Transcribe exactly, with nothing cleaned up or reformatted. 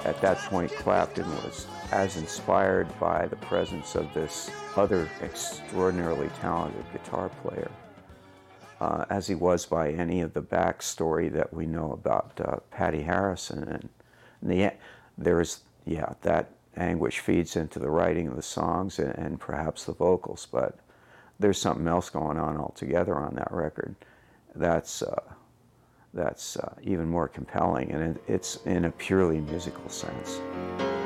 at that point, Clapton was as inspired by the presence of this other extraordinarily talented guitar player uh, as he was by any of the backstory that we know about uh, Patty Harrison. And, and the, there's, yeah, that anguish feeds into the writing of the songs and, and perhaps the vocals, but there's something else going on altogether on that record that's uh, that's uh, even more compelling, and it, it's in a purely musical sense.